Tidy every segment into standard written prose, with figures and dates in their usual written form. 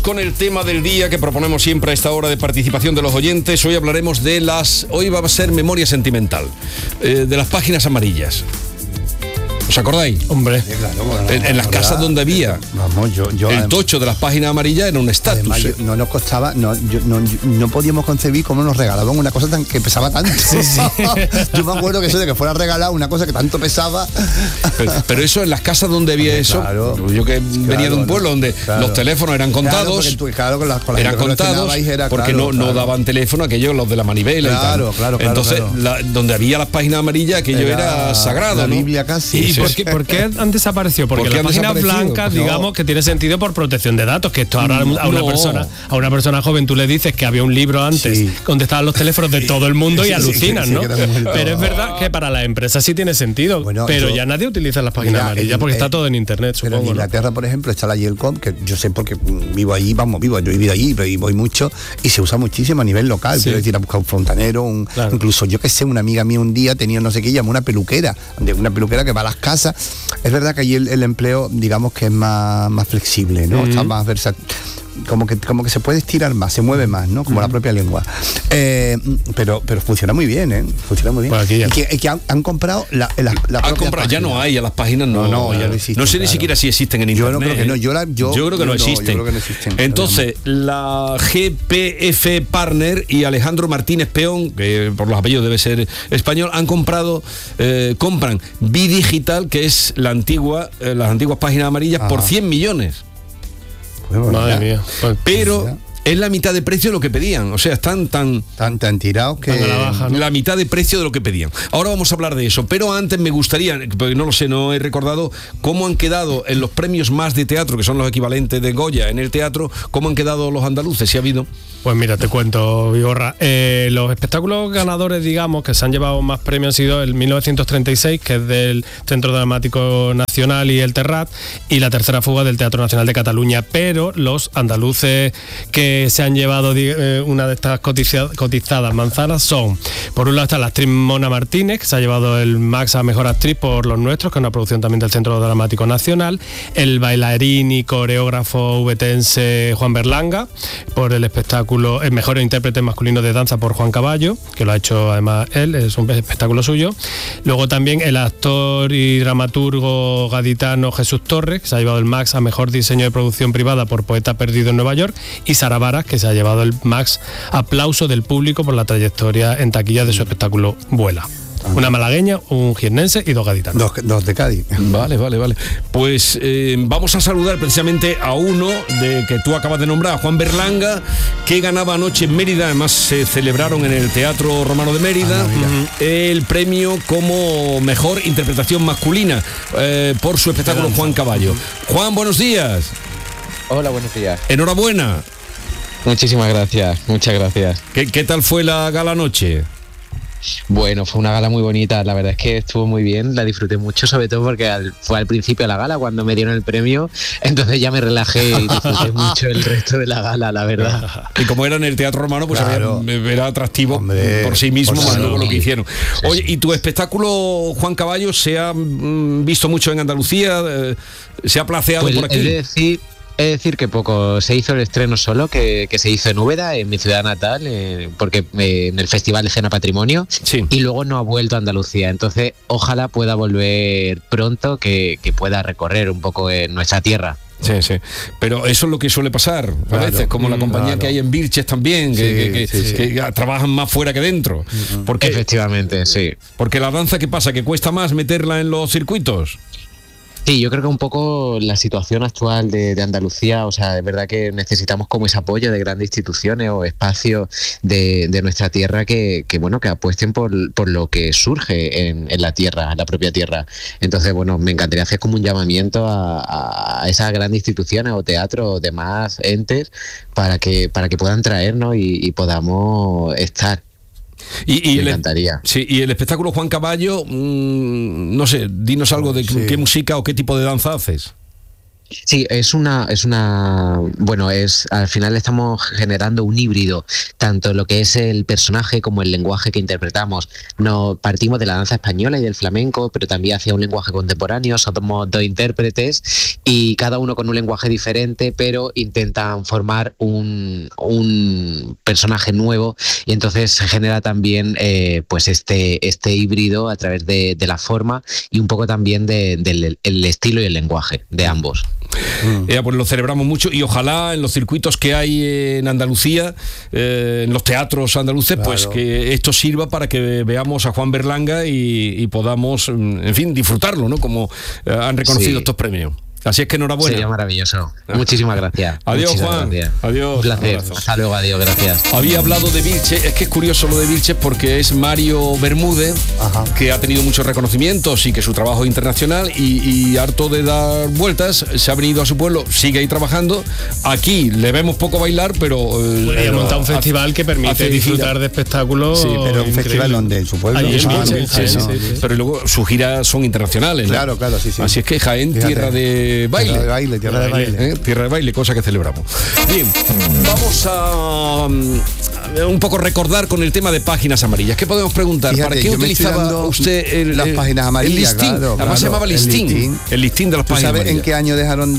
Con el tema del día que proponemos siempre a esta hora de participación de los oyentes, hoy hablaremos hoy va a ser memoria sentimental, de las páginas amarillas. ¿Os acordáis? Hombre, claro, en las casas donde había el tocho de las páginas amarillas era un estatus. No nos costaba, no podíamos concebir cómo nos regalaban una cosa que pesaba tanto. Sí. Yo me acuerdo que eso de que fuera regalado una cosa que tanto pesaba. Pero eso en las casas donde había eso, claro, yo que venía de un pueblo donde los teléfonos eran contados, eran contados, porque no daban teléfono aquellos, los de la manivela y tal. Entonces, donde había las páginas amarillas, aquello era sagrado, la ¿no? Biblia casi. ¿Por qué han desaparecido? Porque las páginas blancas, digamos, que tiene sentido por protección de datos, que esto ahora a una persona joven tú le dices que había un libro antes donde estaban los teléfonos de todo el mundo y alucinan, ¿no? Pero es verdad que para las empresas sí tiene sentido, pero ya nadie utiliza las páginas amarillas porque está todo en internet, supongo. Pero en Inglaterra, por ejemplo, está la Yelcom, que yo sé porque vivo allí, yo he vivido allí, pero voy mucho, y se usa muchísimo a nivel local. Quiero decir, a buscar un fontanero, incluso yo que sé, una amiga mía un día tenía no sé qué, llamó una peluquera que va a las casas. Es verdad que allí el empleo, digamos que es más flexible, ¿no? Está más versátil. Como que se puede estirar más, se mueve más, ¿no? Como la propia lengua. Pero funciona muy bien, ¿eh? Funciona muy bien. Pues aquí y que han comprado la propia ya no hay, a las páginas no, ya no existen. No sé ni siquiera si existen en internet. Yo no creo que no. Yo creo que no existen. Entonces, la GPF Partner y Alejandro Martínez Peón, que por los apellidos debe ser español, han compran Bidigital, que es las antiguas páginas amarillas, por 100 millones. Madre mía. Pero es la mitad de precio de lo que pedían. O sea, están tan tirados que a la baja, ¿no? La mitad de precio de lo que pedían. Ahora vamos a hablar de eso, pero antes me gustaría, porque no lo sé, no he recordado cómo han quedado en los premios más de teatro, que son los equivalentes de Goya en el teatro, cómo han quedado los andaluces, si ha habido. Pues mira, te cuento, Vigorra. Los espectáculos ganadores, digamos, que se han llevado más premios han sido el 1936, que es del Centro Dramático Nacional y el Terrat, y la Tercera Fuga del Teatro Nacional de Cataluña. Pero los andaluces que se han llevado una de estas cotizadas manzanas son, por un lado está la actriz Mona Martínez, que se ha llevado el Max a Mejor Actriz por Los Nuestros, que es una producción también del Centro Dramático Nacional, el bailarín y coreógrafo ubetense Juan Berlanga, por el espectáculo el mejor intérprete masculino de danza por Juan Caballo, que lo ha hecho además él, es un espectáculo suyo. Luego también el actor y dramaturgo gaditano Jesús Torres, que se ha llevado el Max a Mejor Diseño de Producción Privada por Poeta Perdido en Nueva York, y Sara Varas, que se ha llevado el Max Aplauso del Público por la trayectoria en taquilla de su espectáculo Vuela. Una malagueña, un jiennense y dos gaditanos. Dos de Cádiz. Vale. Pues vamos a saludar precisamente a uno que tú acabas de nombrar, a Juan Berlanga, que ganaba anoche en Mérida. Además se celebraron en el Teatro Romano de Mérida el premio como mejor interpretación masculina por su espectáculo Juan Caballo. Juan, buenos días. Hola, buenos días. Enhorabuena. Muchísimas gracias, muchas gracias. ¿Qué tal fue la gala anoche? Bueno, fue una gala muy bonita, la verdad es que estuvo muy bien, la disfruté mucho, sobre todo porque fue al principio de la gala cuando me dieron el premio, entonces ya me relajé y disfruté mucho el resto de la gala, la verdad. Y como era en el Teatro Romano, pues era atractivo por sí mismo, más luego lo que hicieron. Oye, ¿y tu espectáculo, Juan Caballo, se ha visto mucho en Andalucía? ¿Se ha placeado por aquí? Es decir que poco, se hizo el estreno solo, que se hizo en Úbeda, en mi ciudad natal, porque en el Festival de Escena Patrimonio, y luego no ha vuelto a Andalucía. Entonces, ojalá pueda volver pronto, que pueda recorrer un poco en nuestra tierra. Sí, pero eso es lo que suele pasar a veces, como la compañía que hay en Birches también, que trabajan más fuera que dentro. Porque, efectivamente, sí. Porque la danza, ¿qué pasa? ¿Que cuesta más meterla en los circuitos? Sí, yo creo que un poco la situación actual de Andalucía, o sea, es verdad que necesitamos como ese apoyo de grandes instituciones o espacios de nuestra tierra que apuesten por lo que surge en la tierra, en la propia tierra. Entonces, bueno, me encantaría hacer como un llamamiento a esas grandes instituciones o teatros o demás entes para que puedan traernos y podamos estar. Me encantaría. Y el espectáculo Juan Caballo, no sé, dinos algo de qué música o qué tipo de danza haces. Sí, al final estamos generando un híbrido, tanto lo que es el personaje como el lenguaje que interpretamos. Nos partimos de la danza española y del flamenco, pero también hacia un lenguaje contemporáneo. Somos 2 intérpretes y cada uno con un lenguaje diferente, pero intentan formar un personaje nuevo, y entonces se genera también pues este híbrido a través de la forma y un poco también del estilo y el lenguaje de ambos. Pues lo celebramos mucho y ojalá en los circuitos que hay en Andalucía, en los teatros andaluces, claro, pues que esto sirva para que veamos a Juan Berlanga y podamos, en fin, disfrutarlo, ¿no? Como han reconocido estos premios. Así es que enhorabuena. Sería maravilloso. Muchísimas gracias. Adiós, Muchísimas Juan. Gracias. Adiós. Un placer. Hasta luego, adiós, gracias. Había hablado de Vilches, es que es curioso lo de Vilches porque es Mario Bermúdez, que ha tenido muchos reconocimientos y que su trabajo es internacional y harto de dar vueltas, se ha venido a su pueblo, sigue ahí trabajando. Aquí le vemos poco bailar, pero... ha montado un festival que permite disfrutar de espectáculos. Sí, pero un festival donde en su pueblo. Allí en Vilches, sí. Pero luego sus giras son internacionales, ¿no? Claro, sí. Así es que Jaén, tierra de baile. Tierra de baile. Tierra de baile, cosa que celebramos. Bien, vamos a un poco recordar con el tema de páginas amarillas. ¿Qué podemos preguntar? Fíjate, ¿Para qué utilizaba usted las páginas amarillas? El listín, además se llamaba listín. El listín de las páginas amarillas. ¿Sabes en qué año dejaron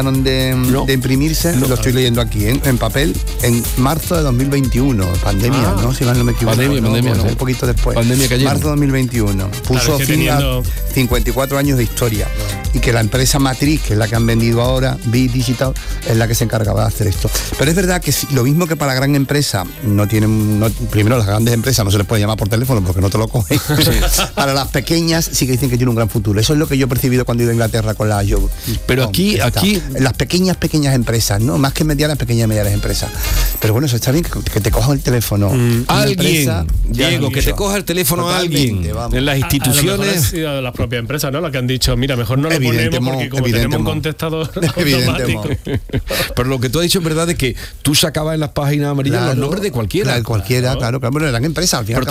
de imprimirse? Lo estoy leyendo aquí, en papel, en marzo de 2021. Pandemia, ¿no? Si mal no me equivoco. Pandemia, un poquito después. Pandemia cayendo. Marzo de 2021. Puso fin a 54 años de historia. Y que la empresa matriz, que es la que han vendido ahora, Bit Digital, es la que se encargaba de hacer esto. Pero es verdad que lo mismo que para la gran empresa primero las grandes empresas no se les puede llamar por teléfono porque no te lo cogen. Para las pequeñas sí que dicen que tiene un gran futuro. Eso es lo que yo he percibido cuando he ido a Inglaterra con la Job. Pero aquí las pequeñas empresas, ¿no? Más que medianas empresas. Pero bueno, eso está bien, que te coja el teléfono. Alguien, Diego, que te coja el teléfono a alguien. En las instituciones. Ha sido de las propias empresas, ¿no? Las que han dicho, mira, mejor no lo ponemos porque como tenemos un contestador automático. Pero lo que tú has dicho es verdad, de que tú sacabas en las páginas amarillas los nombres de cualquiera. Claro. Bueno, eran empresas, al final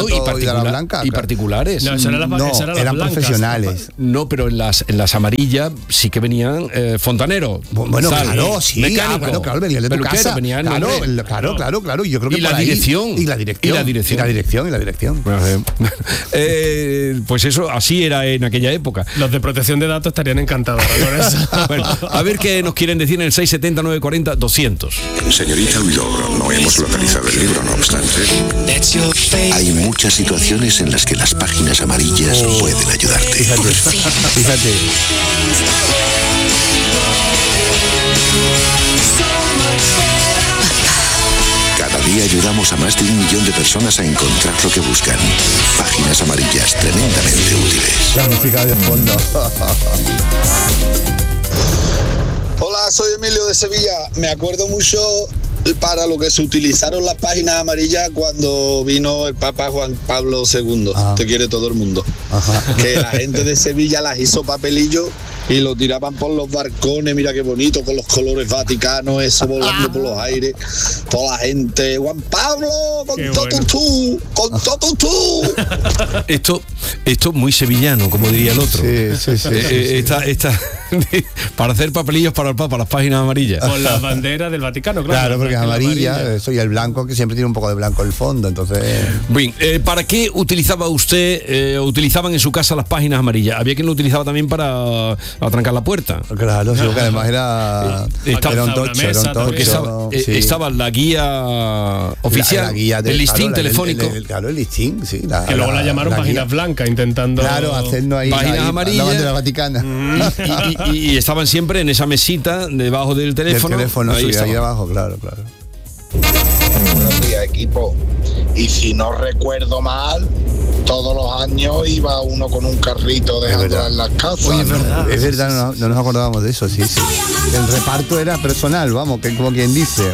y particulares. No, eran profesionales. No, pero en las amarillas sí que venían fontaneros. Bueno, claro, sí. Mecánico. Claro, venían de tu casa. Claro. Yo creo que y la dirección. Y la dirección. Pues eso, así era en aquella época. Los de protección de datos estarían encantados con eso. Bueno, a ver qué nos quieren decir en el 670-940-200. Señorita Huidobro, no hemos localizado el libro, no obstante. Hay muchas situaciones en las que las páginas amarillas pueden ayudarte. Fíjate. Cada día ayudamos a más de 1 millón de personas a encontrar lo que buscan. Páginas amarillas tremendamente útiles. La música de fondo. Hola, soy Emilio de Sevilla. Me acuerdo mucho para lo que se utilizaron las páginas amarillas cuando vino el Papa Juan Pablo II. Te quiere todo el mundo. Que la gente de Sevilla las hizo papelillo y lo tiraban por los balcones, mira qué bonito, con los colores vaticanos, eso volando por los aires, toda la gente, Juan Pablo, con todo tú. Esto muy sevillano, como diría el otro. Sí. Esta para hacer papelillos para el Papa, las páginas amarillas. Con las banderas del Vaticano, claro, porque es amarilla, eso, y el blanco, que siempre tiene un poco de blanco en el fondo, entonces... Bien, ¿para qué utilizaba usted, utilizaban en su casa las páginas amarillas? Había quien lo utilizaba también para atrancar la puerta. Claro, sí, porque además era un tocho. Porque estaba la guía oficial, la guía el listín telefónico. El listín, sí. Que luego la llamaron páginas blancas, intentando... Claro, haciendo ahí páginas amarillas. La bandera vaticana. Y estaban siempre en esa mesita debajo del teléfono. Ahí abajo, claro. Buenos días, equipo. Y si no recuerdo mal, todos los años iba uno con un carrito dejándola en las casas. Oye, es verdad, no nos acordábamos de eso, sí. El reparto era personal, vamos, que como quien dice.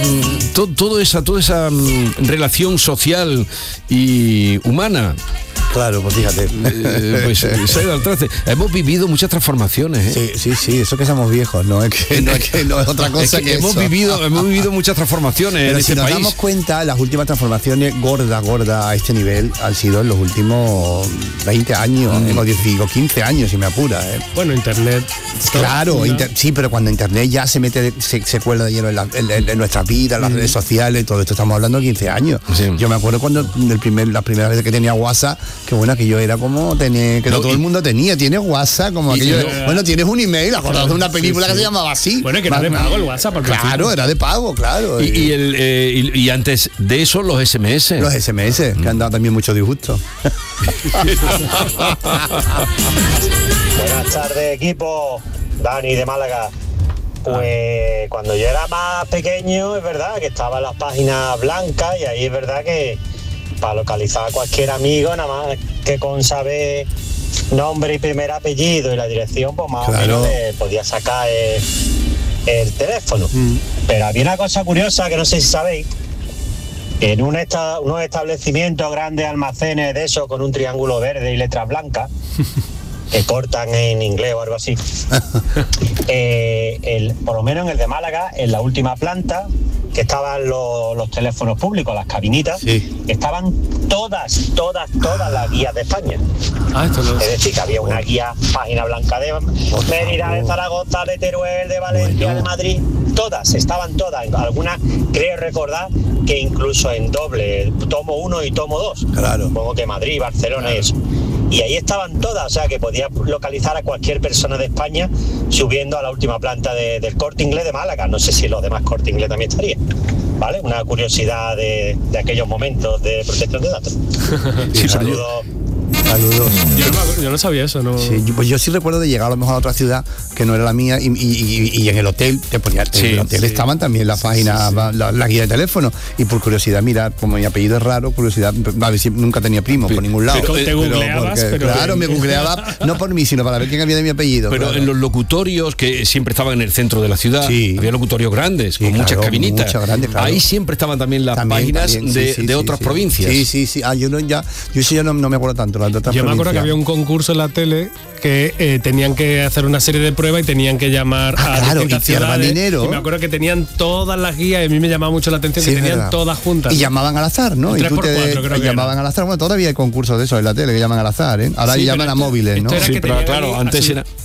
Pero toda esa relación social y humana Claro, pues fíjate. Pues se ha ido al traste. Hemos vivido muchas transformaciones, ¿eh? Sí, eso que somos viejos, no es otra cosa es que hemos vivido muchas transformaciones. Pero en si este nos país. damos cuenta, las últimas transformaciones gordas a este nivel han sido en los últimos 20 años, o 15 años, si me apura. Bueno, internet. Claro, sí, pero cuando internet ya se mete, se cuela de lleno en nuestras vidas, en las redes sociales, todo esto, estamos hablando de 15 años. Sí. Yo me acuerdo cuando la primera vez que tenía WhatsApp, que bueno, que yo era como que no todo el mundo tiene WhatsApp, como aquello bueno, tienes un email, acordado de una película que se llamaba así. Bueno, que era de pago el WhatsApp. Claro, era de pago, claro. Y antes de eso, los SMS. Los SMS, que han dado también mucho disgusto. Buenas tardes, equipo. Dani de Málaga. Pues cuando yo era más pequeño, es verdad que estaban las páginas blancas y ahí es verdad que para localizar a cualquier amigo, nada más que con saber nombre y primer apellido y la dirección, pues más o menos podía sacar el teléfono. Pero había una cosa curiosa que no sé si sabéis. En unos establecimientos, grandes almacenes de esos con un triángulo verde y letras blancas, que cortan en inglés o algo así, por lo menos en el de Málaga, en la última planta, que estaban los teléfonos públicos, las cabinitas, estaban todas las guías de España. Es decir, que había una guía, página blanca de Mérida, de Zaragoza, de Teruel, de Valencia, de Madrid, estaban todas. Algunas creo recordar que incluso en doble, tomo 1 y tomo 2. Claro. Supongo que Madrid, Barcelona y eso. Y ahí estaban todas, o sea que podía localizar a cualquier persona de España subiendo a la última planta del Corte Inglés de Málaga. No sé si los demás Corte Inglés también estarían, ¿vale? Una curiosidad de aquellos momentos de protección de datos. Saludos. Yo no sabía eso, ¿no? Sí, pues yo sí recuerdo de llegar a lo mejor a otra ciudad que no era la mía y en el hotel te ponía, en el hotel estaban también las páginas, la guía de teléfono, y por curiosidad, mira, como mi apellido es raro, curiosidad, a ver si nunca tenía primos por ningún lado. Pero te googleabas, claro, me googleaba, no por mí, sino para ver quién había de mi apellido. Pero claro. En los locutorios, que siempre estaban en el centro de la ciudad, había locutorios grandes, con muchas cabinitas. Claro. Ahí siempre estaban también las páginas de otras provincias. Sí. Yo no me acuerdo tanto. Yo me acuerdo que había un concurso en la tele que tenían que hacer una serie de pruebas y tenían que llamar a distintas ciudades, dinero. Y me acuerdo que tenían todas las guías y a mí me llamaba mucho la atención que tenían todas juntas. Y llamaban al azar, ¿no? 3x4 creo que llamaban al azar. Bueno, todavía hay concursos de eso en la tele que llaman al azar, ¿eh? Ahora llaman a móviles, ¿no? Sí, pero claro, antes era